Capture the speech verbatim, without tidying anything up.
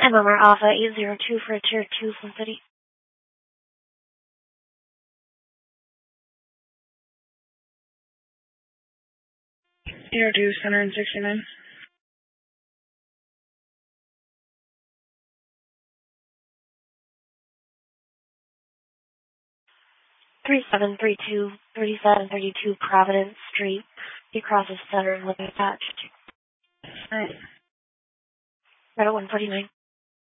November Alpha eight zero two for Tier two Sun City. Tier two, Center and sixty-nine. three seven three two, thirty-seven thirty-two Providence Street. He crosses Center and Living attached. Alright. Right at one forty-nine.